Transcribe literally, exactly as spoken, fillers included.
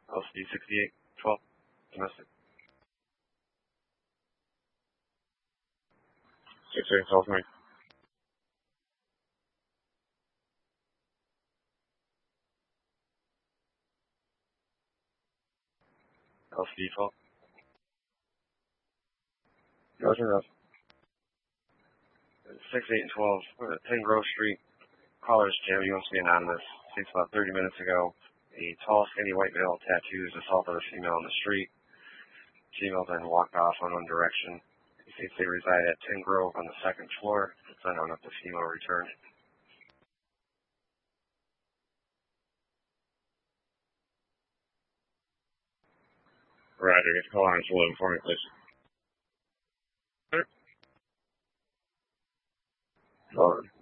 L C D sixty-eight twelve, domestic. sixty-eight twelve, me. L C D twelve. Roger, Roger. six, eight, and twelve, uh, ten Grove Street. Caller's Jim, you must be anonymous. Since about thirty minutes ago, a tall, skinny white male tattoos assaulted a female on the street. Female then walked off in one direction. He thinks they reside at ten Grove on the second floor. It's unknown if the female returned. Roger, get the call on eleven for me, please. Sure. Over.